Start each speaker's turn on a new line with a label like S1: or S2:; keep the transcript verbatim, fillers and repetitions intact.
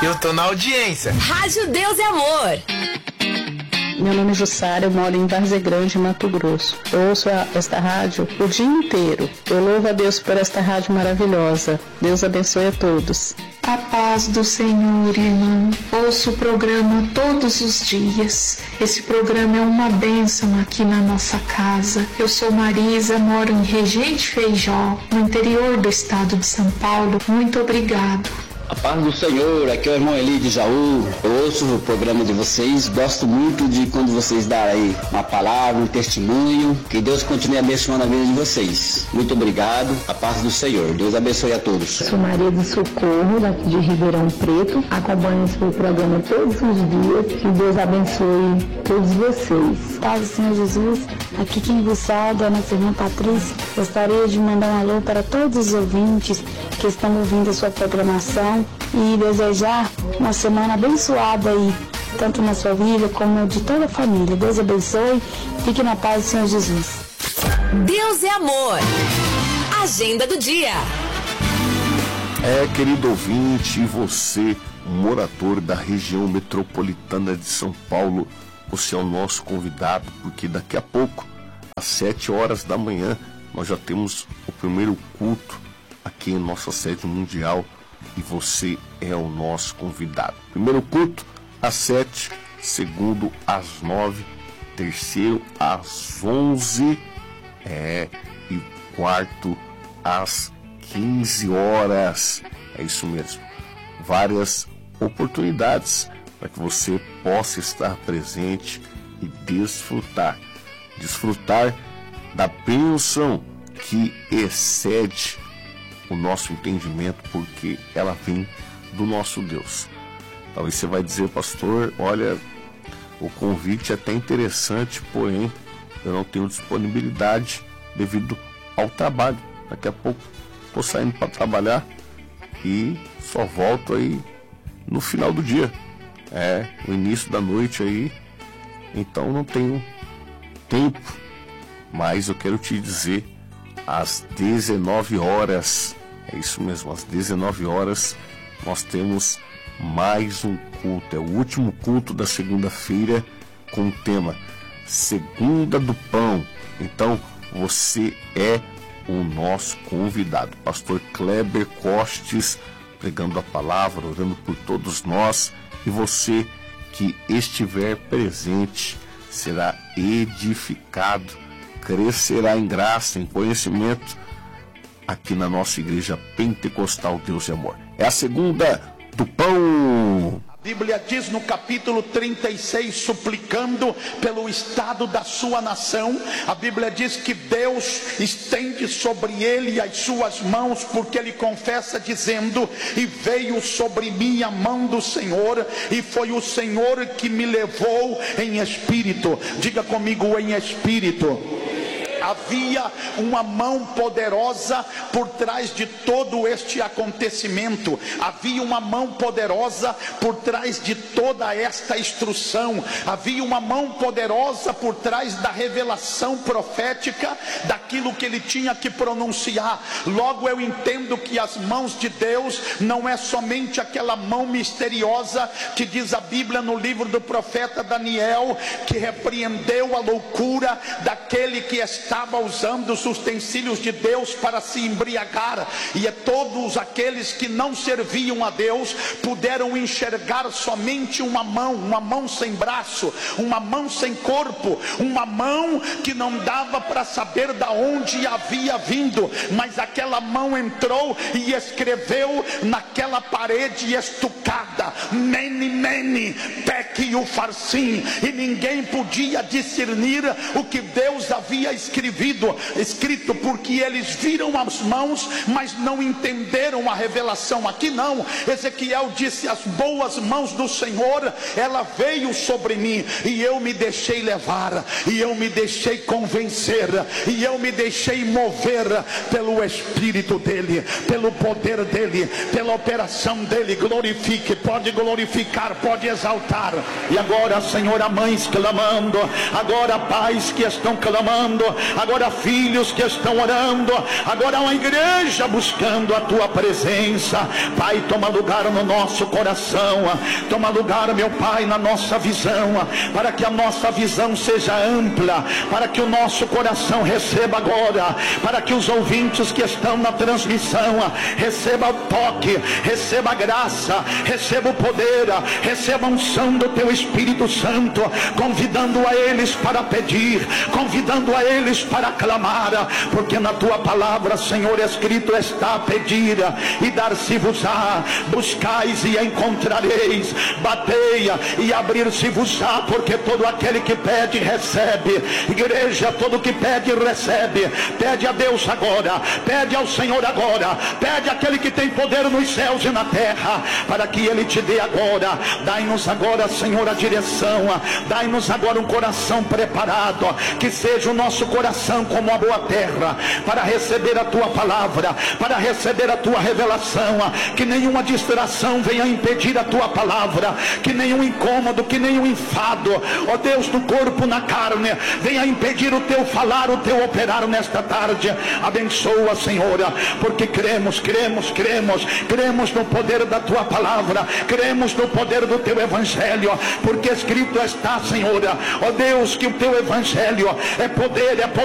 S1: Eu tô na audiência.
S2: Rádio Deus e Amor.
S3: Meu nome é Jussara, eu moro em Várzea Grande, Mato Grosso. Eu ouço a, esta rádio o dia inteiro. Eu louvo a Deus por esta rádio maravilhosa. Deus abençoe a todos.
S4: A paz do Senhor, irmão. Ouço o programa todos os dias. Esse programa é uma bênção aqui na nossa casa. Eu sou Marisa, moro em Regente Feijó, no interior do estado de São Paulo. Muito obrigado.
S5: A paz do Senhor, aqui é o irmão Eli de Jaú. Eu ouço o programa de vocês, gosto muito de quando vocês dão aí uma palavra, um testemunho. Que Deus continue abençoando a vida de vocês. Muito obrigado, a paz do Senhor. Deus abençoe a todos.
S6: Sou Maria de Socorro, daqui de Ribeirão Preto. Acompanho esse programa todos os dias. Que Deus abençoe todos vocês.
S7: Paz do Senhor Jesus, aqui quem vos salva é a nossa irmã Patrícia. Gostaria de mandar um alô para todos os ouvintes que estão ouvindo a sua programação e desejar uma semana abençoada aí, tanto na sua vida como de toda a família. Deus abençoe, fique na paz do Senhor Jesus.
S2: Deus é amor. Agenda do dia.
S8: É, querido ouvinte, e você, morador da região metropolitana de São Paulo, você é o nosso convidado, porque daqui a pouco, às sete horas da manhã, nós já temos o primeiro culto aqui em nossa sede mundial e você é o nosso convidado. Primeiro culto às sete, segundo às nove, terceiro às onze, é, e quarto às quinze horas. É isso mesmo. Várias oportunidades para que você possa estar presente e desfrutar. Desfrutar da bênção que excede o nosso entendimento, porque ela vem do nosso Deus. Talvez você vai dizer, pastor, olha, o convite é até interessante, porém eu não tenho disponibilidade devido ao trabalho. Daqui a pouco estou saindo para trabalhar e só volto aí no final do dia, é, no início da noite aí, então não tenho tempo. Mas eu quero te dizer, às dezenove horas, é isso mesmo, às dezenove horas, nós temos mais um culto. É o último culto da segunda-feira com o tema Segunda do Pão. Então, você é o nosso convidado. Pastor Kleber Costes, pregando a palavra, orando por todos nós. E você que estiver presente será edificado, crescerá em graça, em conhecimento, aqui na nossa igreja pentecostal Deus e Amor. É a segunda do pão.
S9: A Bíblia diz no capítulo trinta e seis, suplicando pelo estado da sua nação, a Bíblia diz que Deus estende sobre ele as suas mãos, porque ele confessa dizendo: e veio sobre mim a mão do Senhor, e foi o Senhor que me levou em espírito. Diga comigo, em espírito. Havia uma mão poderosa por trás de todo este acontecimento. Havia uma mão poderosa por trás de toda esta instrução. Havia uma mão poderosa por trás da revelação profética daquilo que ele tinha que pronunciar. Logo eu entendo que as mãos de Deus não é somente aquela mão misteriosa que diz a Bíblia no livro do profeta Daniel, que repreendeu a loucura daquele que está estava usando os utensílios de Deus para se embriagar, e é todos aqueles que não serviam a Deus puderam enxergar somente uma mão, uma mão sem braço, uma mão sem corpo, uma mão que não dava para saber da onde havia vindo, mas aquela mão entrou e escreveu naquela parede estucada: Mene, Mene, Tekel Upharsin, e ninguém podia discernir o que Deus havia escrito escrito, porque eles viram as mãos, mas não entenderam a revelação. Aqui não, Ezequiel disse: as boas mãos do Senhor, ela veio sobre mim, e eu me deixei levar, e eu me deixei convencer, e eu me deixei mover pelo Espírito dele, pelo poder dele, pela operação dele. Glorifique, pode glorificar, pode exaltar. E agora, Senhor, há mães clamando, agora pais que estão clamando, agora filhos que estão orando, agora uma igreja buscando a tua presença. Pai, toma lugar no nosso coração, toma lugar, meu Pai, na nossa visão, para que a nossa visão seja ampla, para que o nosso coração receba agora, para que os ouvintes que estão na transmissão receba o toque, receba a graça, receba o poder, receba a unção do teu Espírito Santo, convidando a eles para pedir, convidando a eles para clamar, porque na tua palavra, Senhor, escrito está: pedir e dar-se-vos-á, buscais e encontrareis, bateia e abrir-se-vos-á, porque todo aquele que pede recebe. Igreja, todo que pede recebe. Pede a Deus agora, pede ao Senhor agora, pede àquele que tem poder nos céus e na terra, para que Ele te dê agora. Dai-nos agora, Senhor, a direção, dai-nos agora um coração preparado, que seja o nosso coração como a boa terra, para receber a tua palavra, para receber a tua revelação, que nenhuma distração venha impedir a tua palavra, que nenhum incômodo, que nenhum enfado, ó Deus, do corpo na carne, venha impedir o teu falar, o teu operar nesta tarde. Abençoa, Senhor, porque cremos, cremos, cremos, cremos no poder da tua palavra, cremos no poder do teu evangelho, porque escrito está, Senhor, ó Deus, que o teu evangelho é poder, é